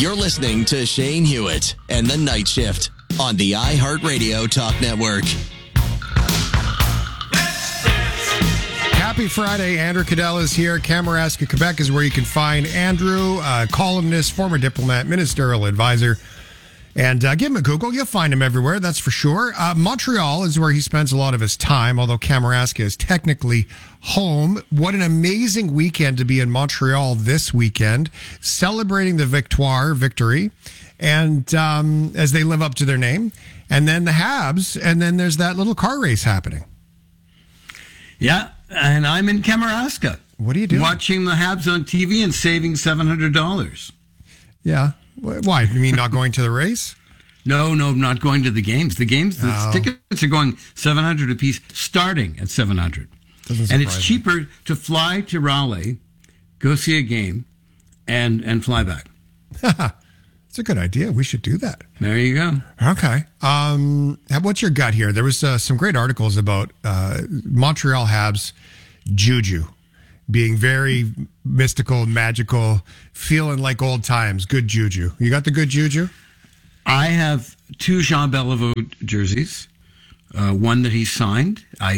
You're listening to Shane Hewitt and the Night Shift on the iHeartRadio Talk Network. Happy Friday. Andrew Cadell is here. Kamouraska, Quebec is where you can find Andrew, columnist, former diplomat, ministerial advisor. And give him a Google. You'll find him everywhere, that's for sure. Montreal is where he spends a lot of his time, although Kamouraska is technically home. What an amazing weekend to be in Montreal this weekend, celebrating the victory, and as they live up to their name. And then the Habs, and then there's that little car race happening. Yeah, and I'm in Kamouraska. What are you doing? Watching the Habs on TV and saving $700. Yeah. Why? You mean not going to the race? No, not going to the games. The tickets are going $700 a piece, starting at $700. And it's cheaper to fly to Raleigh, go see a game, and fly back. It's a good idea. We should do that. There you go. Okay. What's your gut here? There was some great articles about Montreal Habs juju being very mystical, magical, feeling like old times. Good juju. You got the good juju? I have 2 Jean Beliveau jerseys. One that he signed. I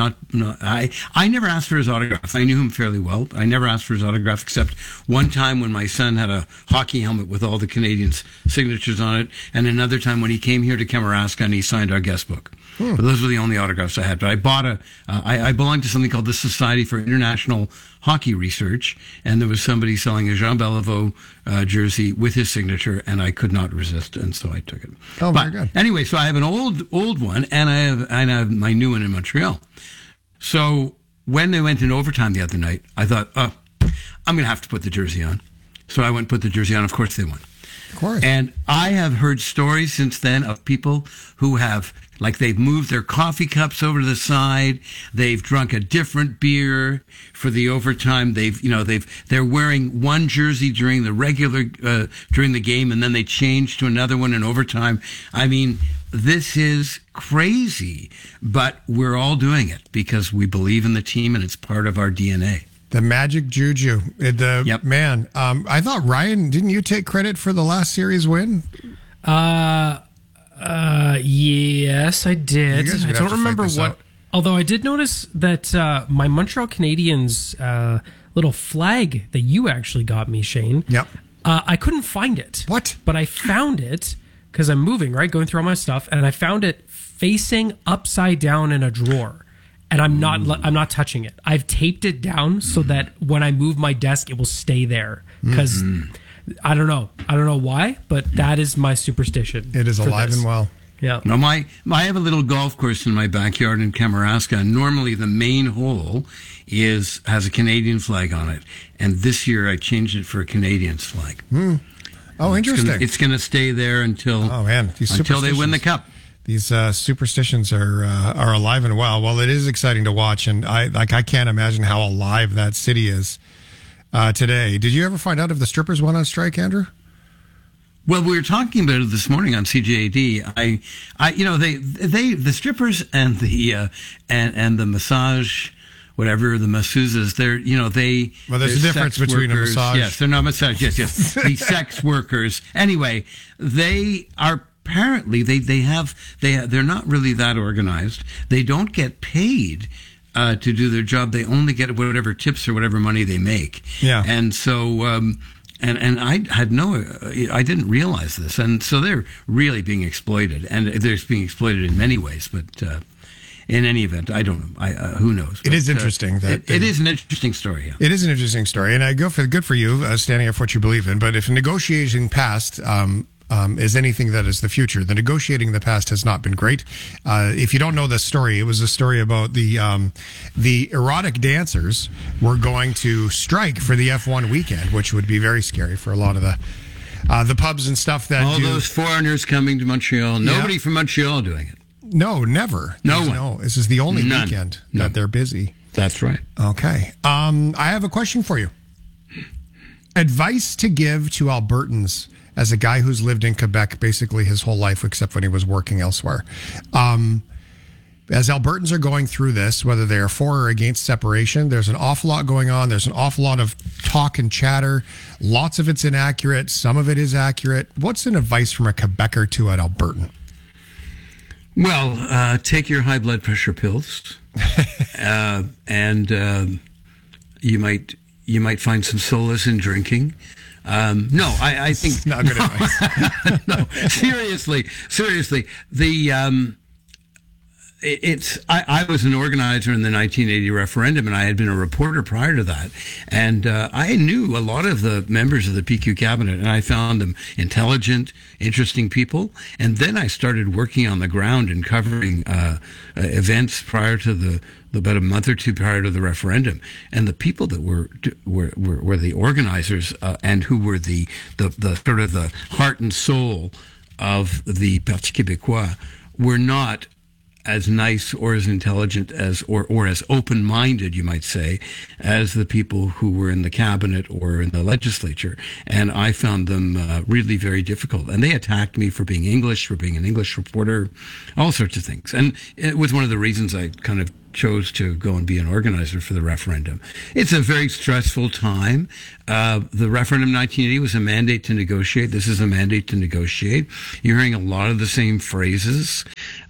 never asked for his autograph. I knew him fairly well. I never asked for his autograph except one time when my son had a hockey helmet with all the Canadians' signatures on it, and another time when he came here to Kamouraska and he signed our guest book. But those were the only autographs I had. But I bought I belong to something called the Society for International Hockey Research, and there was somebody selling a Jean Beliveau jersey with his signature, and I could not resist, and so I took it. Oh, very good. Anyway, so I have an old one, and I have my new one in Montreal. So when they went in overtime the other night, I thought, I'm going to have to put the jersey on. So I went and put the jersey on. Of course they won. Of course. And I have heard stories since then of people who have, like, they've moved their coffee cups over to the side. They've drunk a different beer for the overtime. They're wearing one jersey during the regular, during the game, and then they change to another one in overtime. I mean, this is crazy, but we're all doing it because we believe in the team and it's part of our DNA. The magic juju. Yep. Man, I thought, Ryan, didn't you take credit for the last series win? Yes, I did. I don't remember what. Although I did notice that my Montreal Canadiens little flag that you actually got me, Shane. Yep. I couldn't find it. What? But I found it because I'm moving, right, going through all my stuff, and I found it facing upside down in a drawer. And I'm not touching it. I've taped it down so that when I move my desk, it will stay there. Because I don't know why, but that is my superstition. It is alive and well. Yeah. Now, I have a little golf course in my backyard in Kamouraska, and normally the main hole has a Canadian flag on it. And this year I changed it for a Canadian's flag. Oh, interesting. It's going to stay there until they win the cup. These superstitions are alive and well. Well, it is exciting to watch, and I can't imagine how alive that city is today. Did you ever find out if the strippers went on strike, Andrew? Well, we were talking about it this morning on CJAD. The strippers and the massage, whatever, the masseuses, there's a difference between a massage. Yes, they're not massage. Yes. The sex workers. Anyway, they are. Apparently, they're not really that organized. They don't get paid to do their job. They only get whatever tips or whatever money they make. Yeah. And so, and I I didn't realize this. And so they're really being exploited, and they're being exploited in many ways. But in any event, I don't know. Who knows? It is interesting. It is an interesting story. Yeah. It is an interesting story, and I go for good for you standing up for what you believe in. But if negotiating past. Is anything that is the future. The negotiating in the past has not been great. If you don't know this story, it was a story about the erotic dancers were going to strike for the F1 weekend, which would be very scary for a lot of the pubs and stuff that all those foreigners coming to Montreal. Nobody from Montreal doing it. No, never. No, this is the only weekend that they're busy. That's right. Okay. I have a question for you. Advice to give to Albertans as a guy who's lived in Quebec basically his whole life, except when he was working elsewhere. as Albertans are going through this, whether they are for or against separation, there's an awful lot going on. There's an awful lot of talk and chatter. Lots of it's inaccurate. Some of it is accurate. What's an advice from a Quebecer to an Albertan? Well, take your high blood pressure pills, and you might find some solace in drinking. No, I think not good advice. No, seriously, I was an organizer in the 1980 referendum, and I had been a reporter prior to that. And I knew a lot of the members of the PQ cabinet, and I found them intelligent, interesting people. And then I started working on the ground and covering events prior to about a month or two prior to the referendum. And the people that were the organizers and who were the sort of the heart and soul of the Parti Québécois were not as nice or as intelligent as or as open-minded, you might say, as the people who were in the cabinet or in the legislature. And I found them really very difficult. And they attacked me for being English, for being an English reporter, all sorts of things. And it was one of the reasons I kind of chose to go and be an organizer for the referendum. It's a very stressful time. The referendum in 1980 was a mandate to negotiate. This is a mandate to negotiate. You're hearing a lot of the same phrases.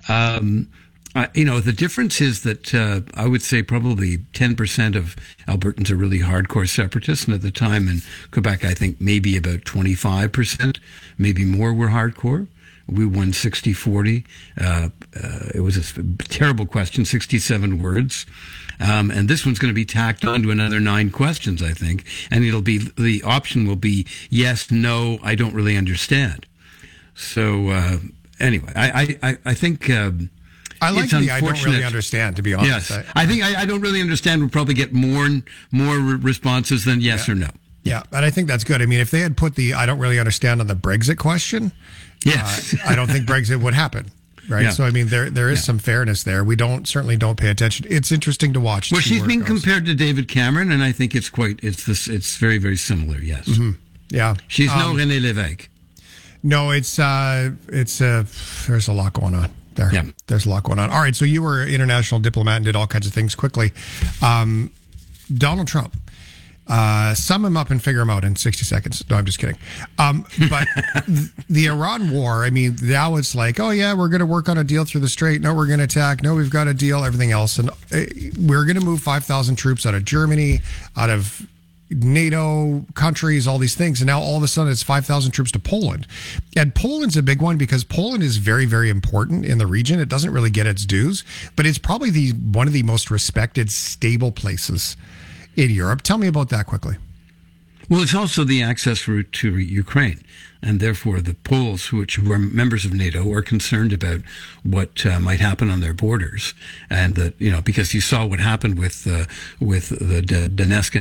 The difference is that I would say probably 10% of Albertans are really hardcore separatists. And at the time in Quebec, I think maybe about 25%, maybe more, were hardcore. We won 60-40. It was a terrible question, 67 words. And this one's going to be tacked on to another 9 questions, I think. And the option will be yes, no, I don't really understand. So anyway, I think... I like the I don't really understand, to be honest. Yes. I think I don't really understand will probably get more responses than yes or no. Yeah, and I think that's good. I mean, if they had put the I don't really understand on the Brexit question, yes, I don't think Brexit would happen. Right. Yeah. So, I mean, there is some fairness there. We certainly don't pay attention. It's interesting to watch. Well, she's being compared to David Cameron, and I think it's very, very similar. Yes. Mm-hmm. Yeah. She's no René Lévesque. No, there's a lot going on there. Yeah. There's a lot going on. All right. So you were an international diplomat and did all kinds of things quickly. Donald Trump. Sum him up and figure him out in 60 seconds. No, I'm just kidding. But the Iran war, I mean, now it's like, oh yeah, we're going to work on a deal through the Strait. No, we're going to attack. No, we've got a deal, everything else. And we're going to move 5,000 troops out of Germany, out of NATO countries, all these things. And now all of a sudden it's 5,000 troops to Poland. And Poland's a big one because Poland is very, very important in the region. It doesn't really get its dues, but it's probably one of the most respected, stable places in Europe. Tell me about that quickly. Well, it's also the access route to Ukraine. And therefore, the Poles, who are members of NATO, are concerned about what might happen on their borders, and that because you saw what happened with the Donetsk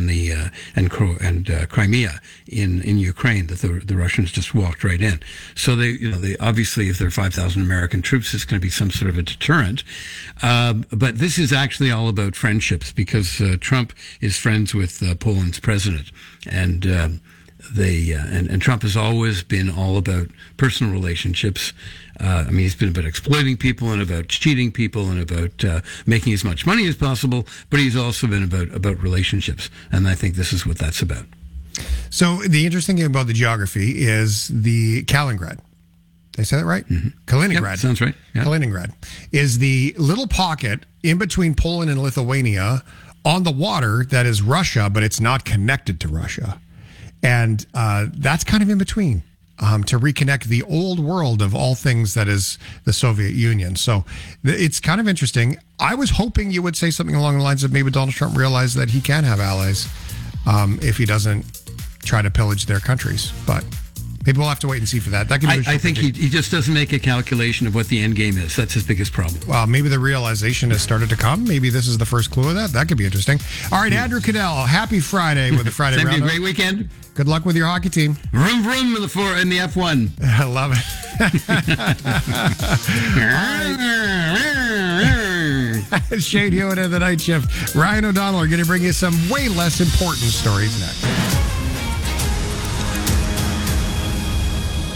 and Crimea in Ukraine, that the Russians just walked right in. So they obviously, if there are 5,000 American troops, it's going to be some sort of a deterrent. But this is actually all about friendships because Trump is friends with Poland's president, and Trump has always been all about personal relationships. He's been about exploiting people and about cheating people and about making as much money as possible, but he's also been about relationships. And I think this is what that's about. So the interesting thing about the geography is the Kaliningrad. Did I say that right? Mm-hmm. Kaliningrad. Yep, sounds right. Yep. Kaliningrad is the little pocket in between Poland and Lithuania on the water that is Russia, but it's not connected to Russia. And that's kind of in between to reconnect the old world of all things that is the Soviet Union. So it's kind of interesting. I was hoping you would say something along the lines of maybe Donald Trump realized that he can have allies if he doesn't try to pillage their countries. But maybe we'll have to wait and see for that. I think he just doesn't make a calculation of what the end game is. That's his biggest problem. Well, maybe the realization has started to come. Maybe this is the first clue of that. That could be interesting. All right, Andrew Cadell, happy Friday with the Friday Roundup. Great weekend. Good luck with your hockey team. Vroom, vroom in the F1. I love it. Shane Hewitt in the night shift. Ryan O'Donnell are going to bring you some way less important stories next.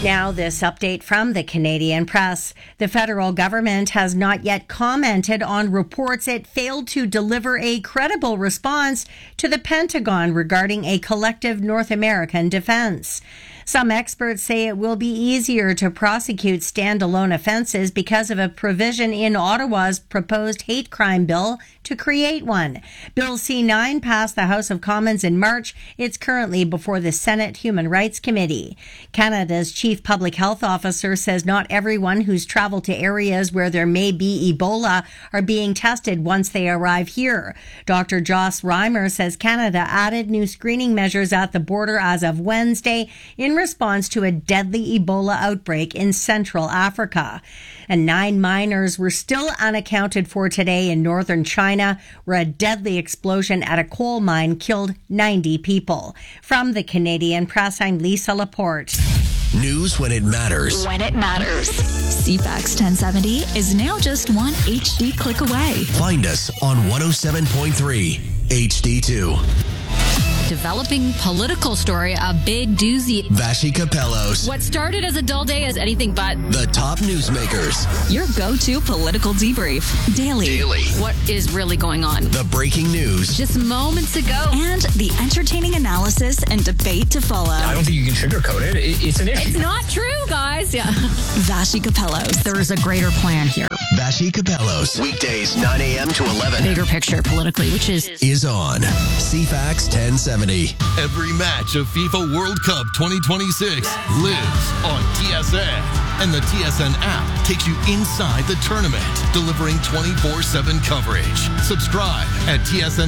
Now, this update from the Canadian Press. The federal government has not yet commented on reports it failed to deliver a credible response to the Pentagon regarding a collective North American defense. Some experts say it will be easier to prosecute standalone offenses because of a provision in Ottawa's proposed hate crime bill to create one. Bill C-9 passed the House of Commons in March. It's currently before the Senate Human Rights Committee. Canada's chief public health officer says not everyone who's traveled to areas where there may be Ebola are being tested once they arrive here. Dr. Joss Reimer says Canada added new screening measures at the border as of Wednesday in response to a deadly Ebola outbreak in Central Africa. And 9 miners were still unaccounted for today in northern China, where a deadly explosion at a coal mine killed 90 people. From the Canadian Press, I'm Lisa Laporte. News when it matters. When it matters. CFAX 1070 is now just one HD click away. Find us on 107.3 HD2. Developing political story, a big doozy. Vashi Capellos. What started as a dull day is anything but. The top newsmakers. Your go-to political debrief. Daily. What is really going on? The breaking news. Just moments ago. And the entertaining analysis and debate to follow. I don't think you can sugarcoat it. It's an issue. It's not true, guys. Yeah. Vashi Capellos. There is a greater plan here. Vashi Capellos. Weekdays 9 a.m. to 11. Bigger picture politically, which is on CFAX 1070. Every match of FIFA World Cup 2026 lives on TSN. And the TSN app takes you inside the tournament, delivering 24/7 coverage. Subscribe at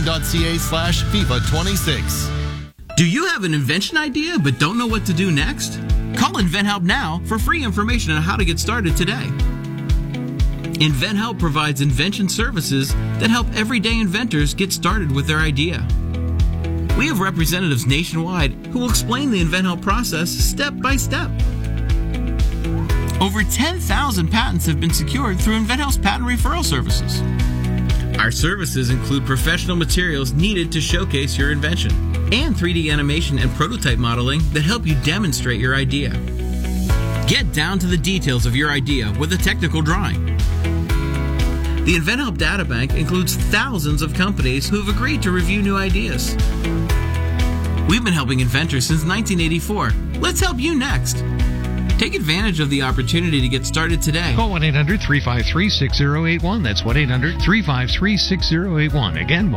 tsn.ca/FIFA26. Do you have an invention idea but don't know what to do next? Call InventHelp now for free information on how to get started today. InventHelp provides invention services that help everyday inventors get started with their idea. We have representatives nationwide who will explain the InventHelp process step by step. Over 10,000 patents have been secured through InventHelp's patent referral services. Our services include professional materials needed to showcase your invention and 3D animation and prototype modeling that help you demonstrate your idea. Get down to the details of your idea with a technical drawing. The InventHelp Databank includes thousands of companies who have agreed to review new ideas. We've been helping inventors since 1984. Let's help you next. Take advantage of the opportunity to get started today. Call 1-800-353-6081. That's 1-800-353-6081. Again,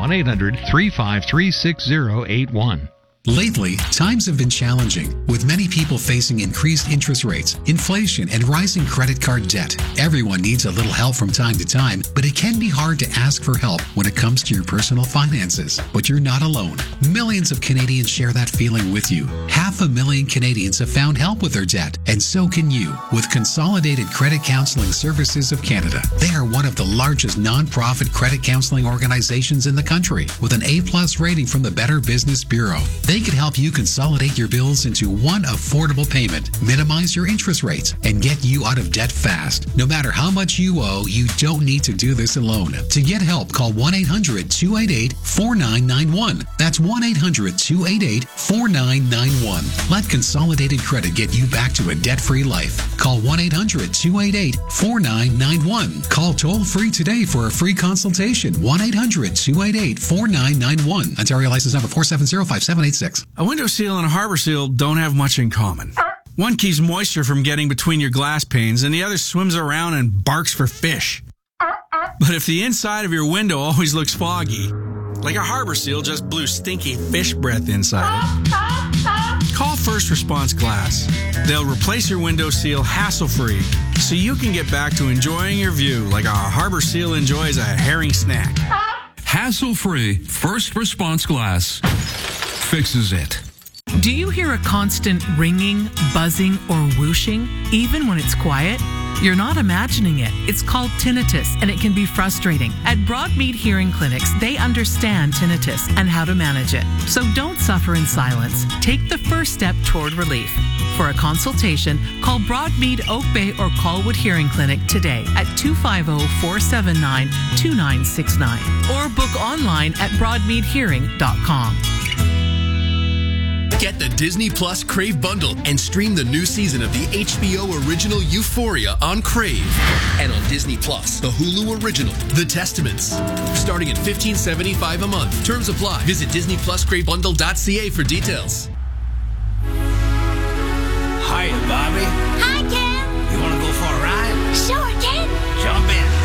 1-800-353-6081. Lately, times have been challenging, with many people facing increased interest rates, inflation, and rising credit card debt. Everyone needs a little help from time to time, but it can be hard to ask for help when it comes to your personal finances. But you're not alone. Millions of Canadians share that feeling with you. 500,000 Canadians have found help with their debt, and so can you, with Consolidated Credit Counseling Services of Canada. They are one of the largest non-profit credit counseling organizations in the country, with an A+ rating from the Better Business Bureau. They can help you consolidate your bills into one affordable payment, minimize your interest rates, and get you out of debt fast. No matter how much you owe, you don't need to do this alone. To get help, call 1-800-288-4991. That's 1-800-288-4991. Let Consolidated Credit get you back to a debt-free life. Call 1-800-288-4991. Call toll-free today for a free consultation. 1-800-288-4991. Ontario license number 4705786. A window seal and a harbor seal don't have much in common. One keeps moisture from getting between your glass panes, and the other swims around and barks for fish. But if the inside of your window always looks foggy, like a harbor seal just blew stinky fish breath inside it, call First Response Glass. They'll replace your window seal hassle-free, so you can get back to enjoying your view like a harbor seal enjoys a herring snack. Hassle-free First Response Glass fixes it. Do you hear a constant ringing, buzzing, or whooshing, even when it's quiet? You're not imagining it. It's called tinnitus, and it can be frustrating. At Broadmead Hearing Clinics, they understand tinnitus and how to manage it. So don't suffer in silence. Take the first step toward relief. For a consultation, call Broadmead Oak Bay or Colwood Hearing Clinic today at 250-479-2969 or book online at broadmeadhearing.com. Get the Disney Plus Crave bundle and stream the new season of the HBO original Euphoria on Crave. And on Disney Plus, the Hulu original, The Testaments. Starting at $15.75 a month. Terms apply. Visit DisneyPlusCraveBundle.ca for details.